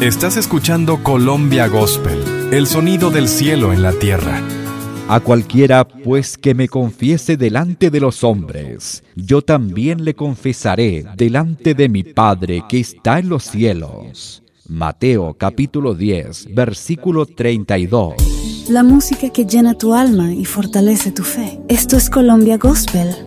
Estás escuchando Colombia Gospel, el sonido del cielo en la tierra. A cualquiera, pues, que me confiese delante de los hombres, yo también le confesaré delante de mi Padre que está en los cielos. Mateo capítulo 10, versículo 32. La música que llena tu alma y fortalece tu fe. Esto es Colombia Gospel